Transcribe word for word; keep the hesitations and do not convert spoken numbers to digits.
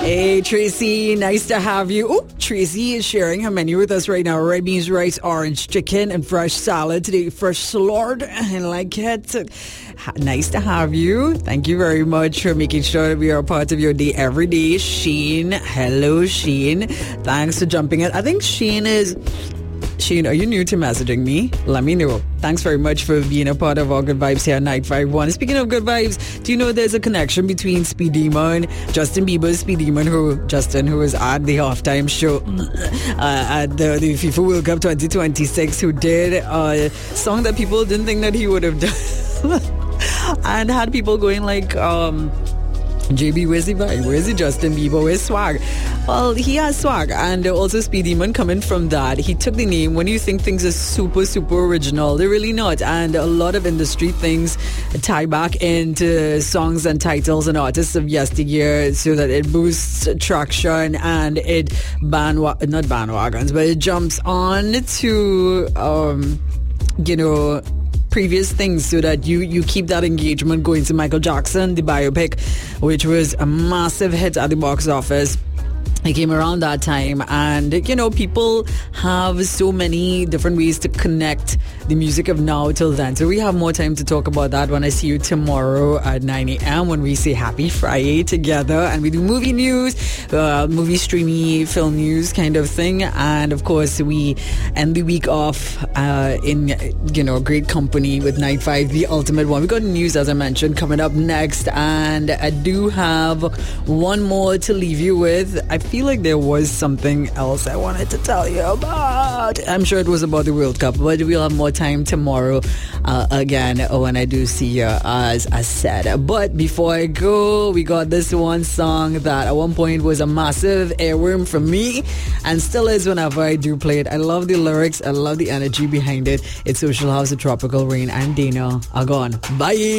Hey, Tracy, nice to have you. Oh, Tracy is sharing her menu with us right now. Red beans, rice, orange chicken, and fresh salad. Today, fresh salad. I like it. Nice to have you. Thank you very much for making sure that we are a part of your day every day. Sheen. Hello, Sheen. Thanks for jumping in. I think Sheen is... Sheen, are you new to messaging me? Let me know. Thanks very much for being a part of our Good Vibes here at nine five one. Speaking of Good Vibes, do you know there's a connection between Speed Demon, Justin Bieber's Speed Demon, who Justin, who was at the halftime show uh, at the, the FIFA World Cup twenty twenty-six, who did a song that people didn't think that he would have done, and had people going like, um... J B, where's the vibe? Where's the Justin Bieber? Where's swag? Well, he has swag, and also Speed Demon coming from that. He took the name. When you think things are super, super original, they're really not. And a lot of industry things tie back into songs and titles and artists of yesteryear so that it boosts traction and it bandwa- not bandwagons, but it jumps on to, um, you know, previous things so that you you keep that engagement going. To Michael Jackson, the biopic, which was a massive hit at the box office. It came around that time, and you know, people have so many different ways to connect the music of now till then. So we have more time to talk about that when I see you tomorrow at nine a.m. when we say Happy Friday together, and we do movie news, uh, movie streamy, film news kind of thing, and of course we end the week off uh, in you know great company with Night Five, the ultimate one. We got news, as I mentioned, coming up next, and I do have one more to leave you with. I feel like there was something else I wanted to tell you about. I'm sure it was about the World Cup, but we'll have more time tomorrow uh, again when I do see you, as I said. But before I go, we got this one song that at one point was a massive airworm for me and still is whenever I do play it. I love the lyrics. I love the energy behind it. It's Social House of Tropical Rain and Dana are gone. Bye.